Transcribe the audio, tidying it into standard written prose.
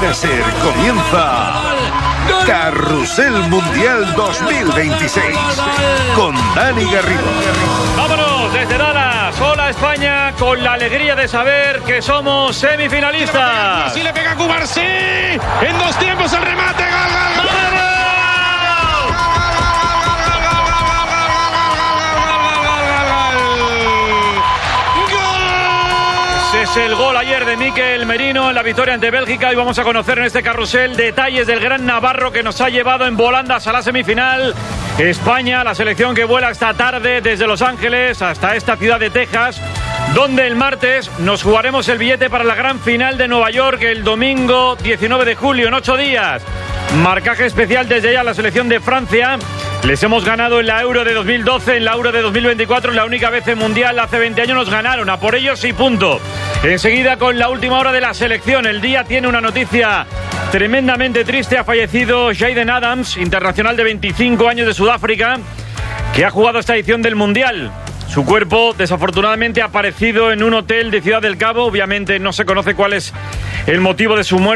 Nasser comienza Carrusel Mundial 2026 con Dani Garrido. Vámonos desde Dallas. Hola España, con la alegría de saber que somos semifinalistas. Si le pega a Cubarsí, en 2 tiempos el remate, gol. Es el gol ayer de Mikel Merino en la victoria ante Bélgica y vamos a conocer en este carrusel detalles del gran navarro que nos ha llevado en volandas a la semifinal. España, la selección que vuela esta tarde desde Los Ángeles hasta esta ciudad de Texas, donde el martes nos jugaremos el billete para la gran final de Nueva York el domingo 19 de julio, en 8 días. Marcaje especial desde ya la selección de Francia. Les hemos ganado en la Euro de 2012, en la Euro de 2024, la única vez en Mundial. Hace 20 años nos ganaron, a por ellos y punto. Enseguida con la última hora de la selección. El día tiene una noticia tremendamente triste. Ha fallecido Jayden Adams, internacional de 25 años de Sudáfrica, que ha jugado esta edición del Mundial. Su cuerpo, desafortunadamente, ha aparecido en un hotel de Ciudad del Cabo. Obviamente no se conoce cuál es el motivo de su muerte.